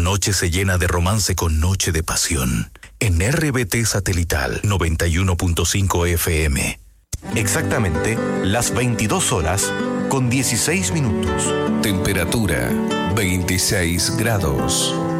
noche se llena de romance con Noche de Pasión. En RBT Satelital 91.5 FM. Exactamente las 22 horas con 16 minutos. Temperatura 26 grados.